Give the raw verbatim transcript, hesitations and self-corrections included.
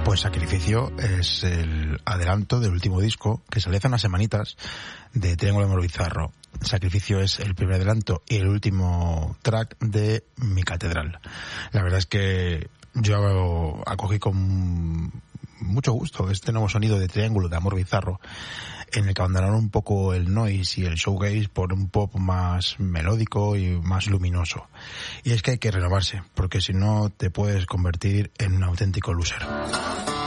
Pues Sacrificio es el adelanto del último disco que salió hace unas semanitas de Triángulo Amor Bizarro. Sacrificio es el primer adelanto y el último track de Mi Catedral. La verdad es que yo acogí con mucho gusto este nuevo sonido de Triángulo de Amor Bizarro, en el que abandonaron un poco el noise y el showgaze por un pop más melódico y más luminoso. Y es que hay que renovarse, porque si no te puedes convertir en un auténtico loser.